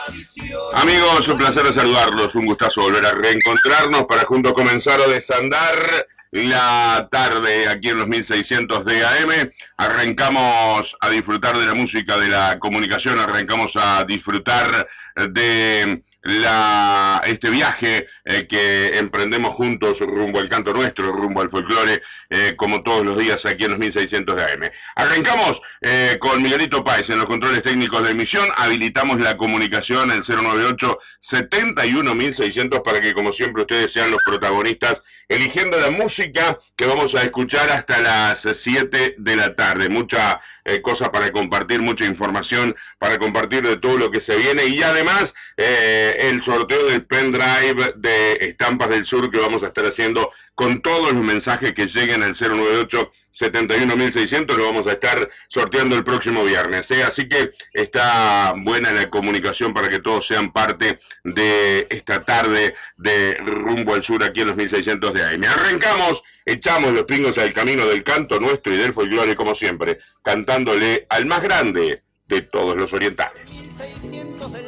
Amigos, un placer de saludarlos, un gustazo volver a reencontrarnos para juntos comenzar a desandar la tarde aquí en los 1600 de AM. Arrancamos a disfrutar de la música, de la comunicación, arrancamos a disfrutar de este viaje que emprendemos juntos rumbo al canto nuestro, rumbo al folclore, como todos los días aquí en los 1600 de AM. Arrancamos con Miguelito Páez en los controles técnicos de emisión, habilitamos la comunicación el 098-71600 para que, como siempre, ustedes sean los protagonistas eligiendo la música que vamos a escuchar hasta las 7 de la tarde. Mucha cosa para compartir, mucha información para compartir de todo lo que se viene y además el sorteo del pendrive de Estampas del Sur que vamos a estar haciendo con todos los mensajes que lleguen al 098-71600, lo vamos a estar sorteando el próximo viernes, así que está buena la comunicación para que todos sean parte de esta tarde de Rumbo al Sur aquí en los 1600 de AM. Arrancamos, echamos los pingos al camino del canto nuestro y del folclore como siempre, cantándole al más grande de todos los orientales. 1600 de